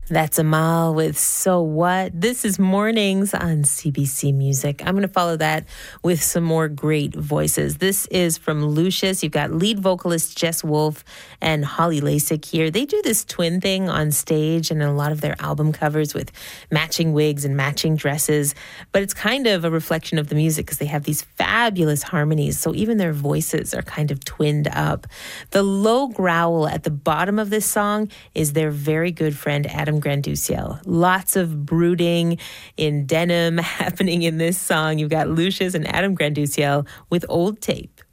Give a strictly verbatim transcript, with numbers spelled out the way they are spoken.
That's Amal with So What. This is Mornings on C B C Music. I'm going to follow that with some more great voices. This is from Lucius. You've got lead vocalist Jess Wolf and Holly Lasik here. They do this twin thing on stage and in a lot of their album covers with matching wigs and matching dresses. But it's kind of a reflection of the music because they have these fabulous harmonies. So even their voices are kind of twinned up. The low growl at the bottom of this song is their very good friend Adam Granduciel. Lots of brooding in denim happening in this song. You've got Lucius and Adam Granduciel with Old Tape.